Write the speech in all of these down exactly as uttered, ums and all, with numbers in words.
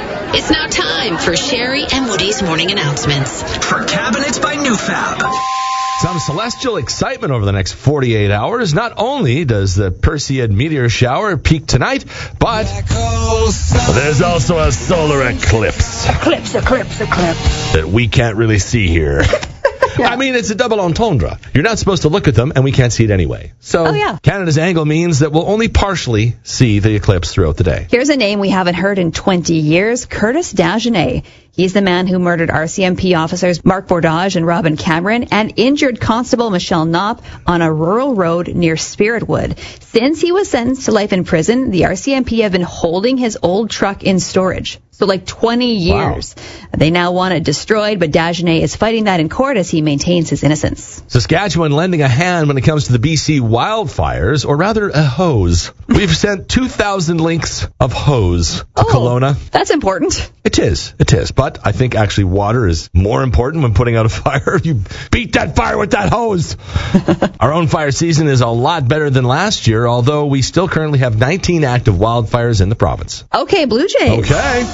It's now time for Sherry and Woody's morning announcements. For Cabinets by Newfab. Some celestial excitement over the next forty-eight hours. Not only does the Perseid meteor shower peak tonight, but there's also a solar eclipse. Eclipse, eclipse, eclipse. That we can't really see here. Yeah. I mean, it's a double entendre. You're not supposed to look at them, and we can't see it anyway. So oh, yeah. Canada's angle means that we'll only partially see the eclipse throughout the day. Here's a name we haven't heard in twenty years, Curtis Dagenet. He's the man who murdered R C M P officers Mark Bordage and Robin Cameron and injured Constable Michelle Knopp on a rural road near Spiritwood. Since he was sentenced to life in prison, the R C M P have been holding his old truck in storage. So like twenty years. Wow. They now want it destroyed, but Dagenet is fighting that in court as he maintains his innocence. Saskatchewan lending a hand when it comes to the B C wildfires, or rather a hose. We've sent two thousand links of hose to oh, Kelowna. That's important. It is. It is. But I think actually water is more important when putting out a fire. You beat that fire with that hose. Our own fire season is a lot better than last year, although we still currently have nineteen active wildfires in the province. Okay, Blue Jays. Okay.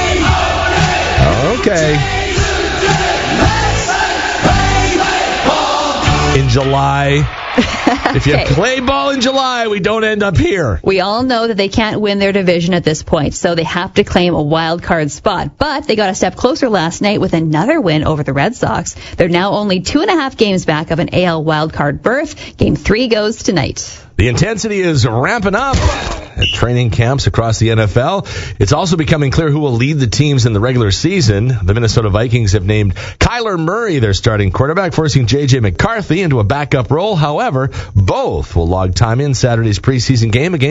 Okay. In July. If you Okay. play ball in July, we don't end up here. We all know that they can't win their division at this point, so they have to claim a wild card spot. But they got a step closer last night with another win over the Red Sox. They're now only two and a half games back of an A L wild card berth. Game three goes tonight. The intensity is ramping up at training camps across the N F L. It's also becoming clear who will lead the teams in the regular season. The Minnesota Vikings have named Kyler Murray their starting quarterback, forcing J J McCarthy into a backup role. However, both will log time in Saturday's preseason game against